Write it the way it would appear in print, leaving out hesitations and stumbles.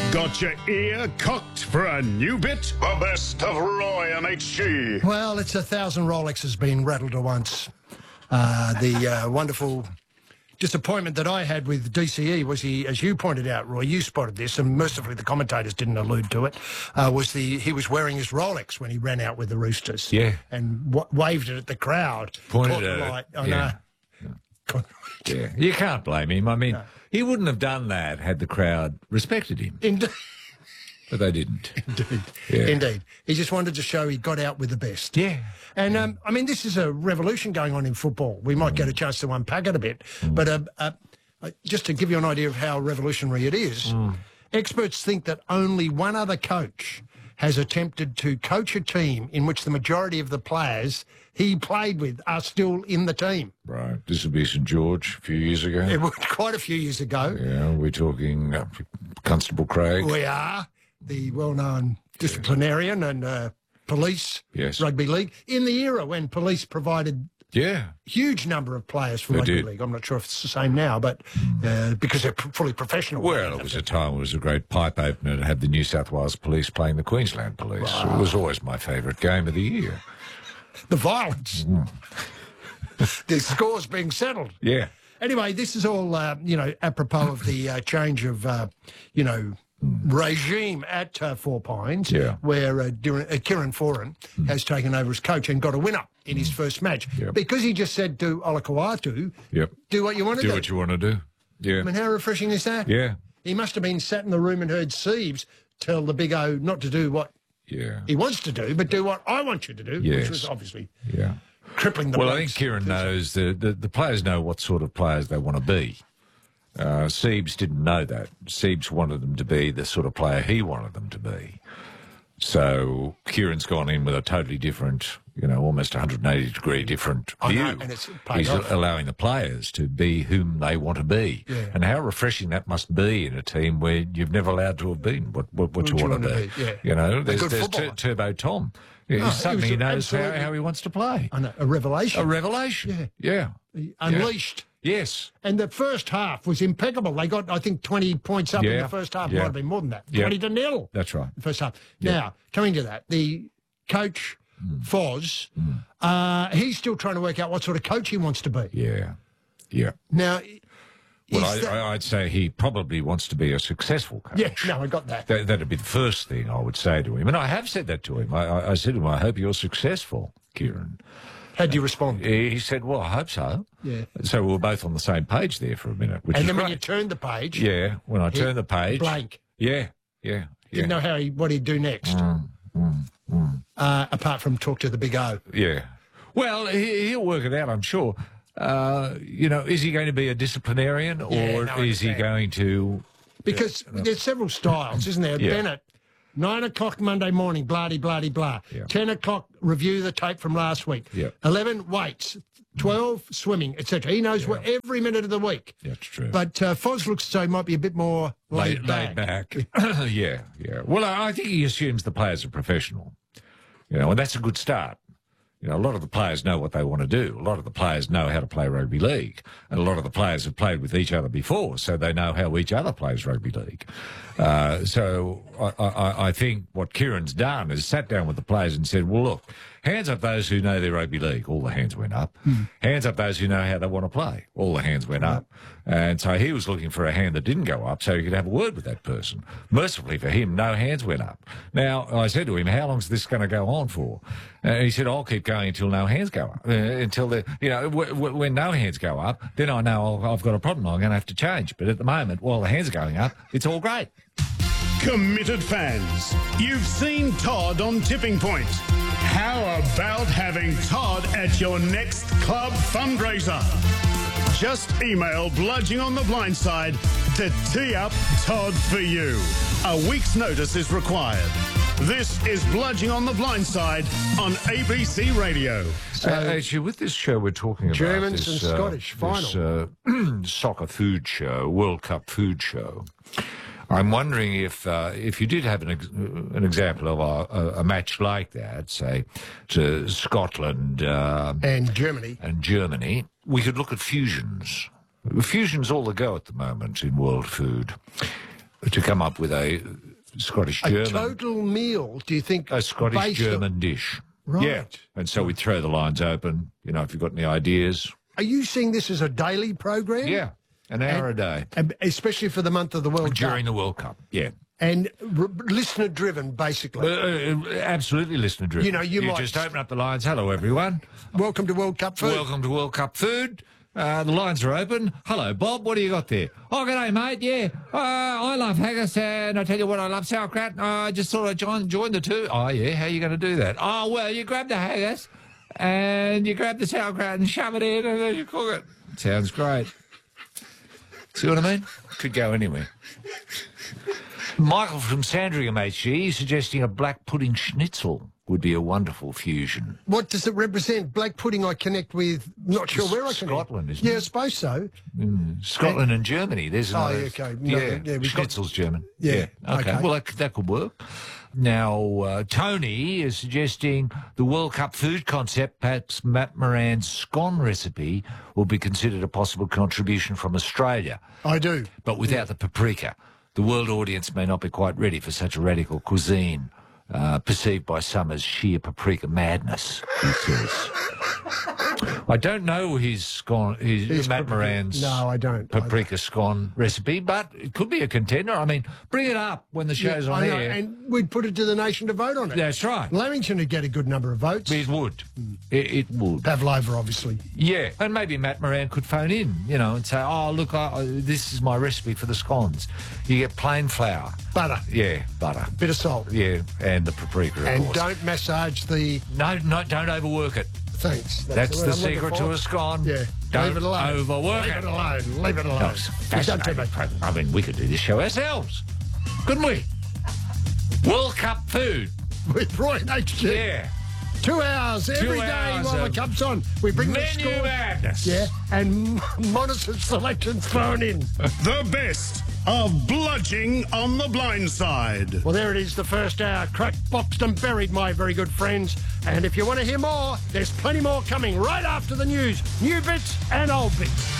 Got your ear cocked for a new bit? The best of Roy and HG. Well, it's 1,000 Rolexes being rattled at once. The wonderful disappointment that I had with DCE was as you pointed out, Roy, you spotted this, and mercifully the commentators didn't allude to it, he was wearing his Rolex when he ran out with the Roosters. Yeah. And waved it at the crowd. Pointed at it. Yeah. Yeah. You can't blame him. I mean, he wouldn't have done that had the crowd respected him. Indeed. But they didn't. Indeed. Yeah. Indeed. He just wanted to show he got out with the best. Yeah. And, I mean, this is a revolution going on in football. We might get a chance to unpack it a bit. But just to give you an idea of how revolutionary it is, experts think that only one other coach has attempted to coach a team in which the majority of the players he played with are still in the team. Right. This would be St George a few years ago. It was quite a few years ago. Yeah, we're talking Constable Craig. We are. The well-known disciplinarian and police rugby league in the era when police provided huge number of players for rugby league. I'm not sure if it's the same now, but because they're fully professional. Well, it was a time it was a great pipe opener to have the New South Wales Police playing the Queensland Police. Wow. It was always my favourite game of the year. The violence. The scores being settled. Yeah. Theanyway, this is all, apropos of the change of, regime at 4 Pines, where Kieran Foran has taken over as coach and got a winner in his first match. Because he just said to Olakau'atu, do what you want to do. Do what you want to do. Yeah. I mean, how refreshing is that? Yeah. He must have been sat in the room and heard Siebes tell the Big O not to do what he wants to do, but do what I want you to do, which was obviously crippling the Well, I think Kieran knows, the players know what sort of players they want to be. Siebes didn't know that. Siebes wanted them to be the sort of player he wanted them to be. So Kieran's gone in with a totally different, almost 180-degree different view. And it's He's allowing the players to be whom they want to be. Yeah. And how refreshing that must be in a team where you've never allowed to have been what you want to be. Yeah. There's Turbo Tom. Suddenly he knows how he wants to play. I know, a revelation. A revelation. Yeah. Unleashed. Yes. And the first half was impeccable. They got, I think, 20 points up in the first half. Might have been more than that. 20-0. That's right. The first half. Now, coming to that, the coach, Foz, he's still trying to work out what sort of coach he wants to be. Yeah. Yeah. Now, I'd say he probably wants to be a successful coach. Yeah, no, I got that. That'd be the first thing I would say to him. And I have said that to him. I said to him, I hope you're successful, Kieran. How'd you respond? He said, well, I hope so. Yeah. So we were both on the same page there for a minute, which and is then great. When you turned the page... Yeah, when I turned the page... Blank. Yeah. Didn't know what he'd do next. Apart from talk to the Big O. Yeah. Well, he'll work it out, I'm sure. Is he going to be a disciplinarian or is he going to... Because there's several styles, isn't there? Bennett, 9 o'clock Monday morning, blah-de-blah-de-blah. 10 o'clock, review the tape from last week. 11, weights. 12, swimming, etc. He knows what every minute of the week. That's true. But Foz looks as though he might be a bit more laid back. Yeah. Well, I think he assumes the players are professional. And that's a good start. A lot of the players know what they want to do. A lot of the players know how to play rugby league. And a lot of the players have played with each other before, so they know how each other plays rugby league. So I think what Kieran's done is sat down with the players and said, well, look, hands up those who know their rugby league. All the hands went up. Hands up those who know how they want to play. All the hands went up. And so he was looking for a hand that didn't go up so he could have a word with that person. Mercifully for him, no hands went up. Now, I said to him, how long is this going to go on for? He said, I'll keep going until no hands go up. Until when no hands go up, then I know I've got a problem. I'm going to have to change. But at the moment, while the hands are going up, it's all great. Committed fans, you've seen Todd on Tipping Point. How about having Todd at your next club fundraiser? Just email Bludging on the Blindside to tee up Todd for you. A week's notice is required. This is Bludging on the Blindside on ABC Radio. So, actually, with this show we're talking about Germans and Scottish final. This soccer food show, World Cup food show. I'm wondering if you did have an example of a match like that, say, to Scotland and Germany, we could look at fusions. Fusion's all the go at the moment in world food. to come up with a Scottish A German, total meal, do you think? a Scottish based German on- dish. Right. Yeah, and so we'd throw the lines open. You know, if you've got any ideas. Are you seeing this as a daily program? Yeah, an hour a day And especially for the month of the World during Cup. the World Cup. Yeah. And listener driven, basically. Absolutely listener driven. You know, you might- just open up the lines. Hello, everyone. Welcome to World Cup food. Welcome to World Cup food. The lines are open. Hello, Bob. What do you got there? Oh, g'day, mate. Yeah, I love haggis, and I tell you what, I love sauerkraut. I just thought I'd join the two. Oh, yeah. How are you going to do that? Oh, well, you grab the haggis and you grab the sauerkraut and shove it in, and then you cook it. Sounds great. See what I mean? Could go anywhere. Michael from Sandringham HG suggesting a black pudding schnitzel would be a wonderful fusion. What does it represent? Black pudding I connect with, not sure where I connect. Scotland, isn't Yeah, it? I suppose so. Scotland and Germany. There's another. yeah, okay. No, Yeah, yeah, we've got- schnitzel's German. Yeah, okay. Well, that could work. Now, Tony is suggesting the World Cup food concept, perhaps Matt Moran's scone recipe, will be considered a possible contribution from Australia, I do. but without the paprika. The world audience may not be quite ready for such a radical cuisine, perceived by some as sheer paprika madness, he says. I don't know his Matt paprika- Moran's No, I don't. paprika scone recipe, but it could be a contender. I mean, bring it up when the show's on I know, air. and we'd put it to the nation to vote on it. That's right. Lamington would get a good number of votes. It would. It would. Pavlova, obviously. Yeah, and maybe Matt Moran could phone in, and say, "Oh, look, this is my recipe for the scones. You get plain flour, Butter, yeah, butter, bit of salt. yeah, and the paprika, of And course. don't massage the... No, don't overwork it. Thanks. That's word the I'm looking secret for. to a scone. Yeah. Don't Leave it alone. overwork Leave it. it alone. Leave it alone. No, it's You've done too fascinating. much. I mean, we could do this show ourselves, couldn't we? World Cup food. With Roy and HG. Yeah. 2 hours every day hours while the of cup's on. We bring the Menu score. madness. Yeah, and Monis's selections thrown in. The best of bludging on the blind side. Well, there it is, the first hour. Cracked, boxed and buried, my very good friends. And if you want to hear more, there's plenty more coming right after the news. New bits and old bits.